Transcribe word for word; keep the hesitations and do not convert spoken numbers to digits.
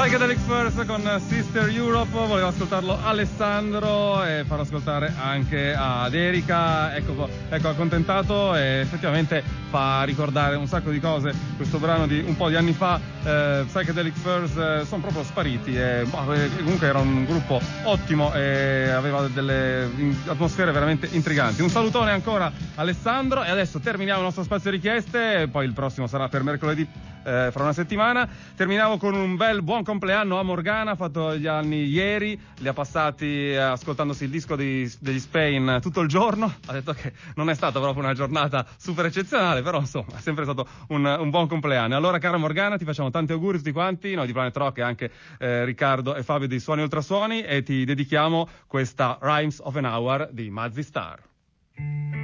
Psychedelic Furs con Sister Europe, voleva ascoltarlo Alessandro e farlo ascoltare anche ad Erika. Ecco, ecco accontentato, e effettivamente fa ricordare un sacco di cose. Questo brano di un po' di anni fa, eh, Psychedelic Furs, eh, sono proprio spariti e boh, eh, comunque era un gruppo ottimo e aveva delle atmosfere veramente intriganti. Un salutone ancora Alessandro, e adesso terminiamo il nostro spazio richieste, poi il prossimo sarà per mercoledì eh, fra una settimana. Terminavo con un bel buon compleanno a Morgana, ha fatto gli anni ieri, li ha passati eh, ascoltandosi il disco di, degli Spain tutto il giorno. Ha detto che non è stata proprio una giornata super eccezionale, però insomma è sempre stato un, un buon compleanno. Allora, cara Morgana, ti facciamo tanti auguri tutti quanti, noi di Planet Rock e anche eh, Riccardo e Fabio di Suoni Ultrasuoni, e ti dedichiamo questa Rhymes of an Hour di Mazzy Star.